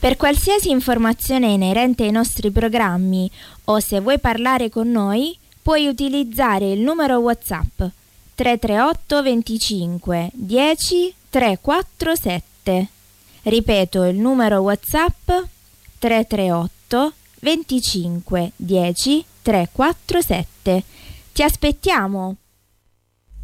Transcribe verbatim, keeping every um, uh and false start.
Per qualsiasi informazione inerente ai nostri programmi o se vuoi parlare con noi, puoi utilizzare il numero WhatsApp tre tre otto venticinque dieci trequarantasette. Ripeto il numero WhatsApp tre tre otto venticinque dieci trequarantasette. Ti aspettiamo!